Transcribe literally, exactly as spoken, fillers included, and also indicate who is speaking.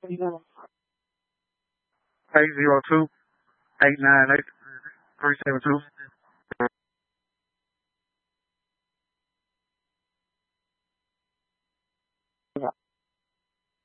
Speaker 1: eight zero two, eight nine eight, three seven two.